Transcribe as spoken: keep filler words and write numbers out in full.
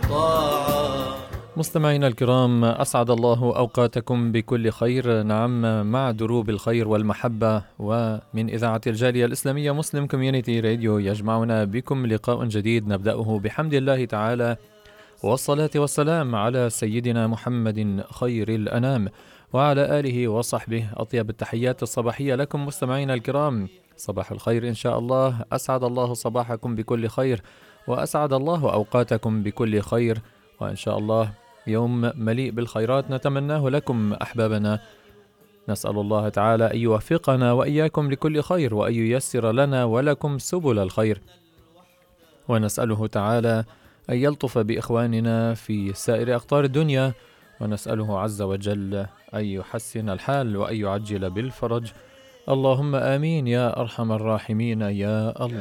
والطاعة. مستمعينا الكرام، أسعد الله أوقاتكم بكل خير. نعم، مع دروب الخير والمحبة، ومن إذاعة الجالية الإسلامية مسلم كوميونيتي راديو يجمعنا بكم لقاء جديد نبدأه بحمد الله تعالى، والصلاة والسلام على سيدنا محمد خير الأنام وعلى آله وصحبه. أطيب التحيات الصباحية لكم مستمعينا الكرام، صباح الخير إن شاء الله. أسعد الله صباحكم بكل خير، وأسعد الله أوقاتكم بكل خير، وإن شاء الله يوم مليء بالخيرات نتمناه لكم أحبابنا. نسأل الله تعالى أن يوفقنا وإياكم لكل خير، وأن ييسر لنا ولكم سبل الخير، ونسأله تعالى أن يلطف بإخواننا في سائر أقطار الدنيا، ونسأله عز وجل أن يحسن الحال وأن يعجل بالفرج. اللهم آمين يا أرحم الراحمين يا الله.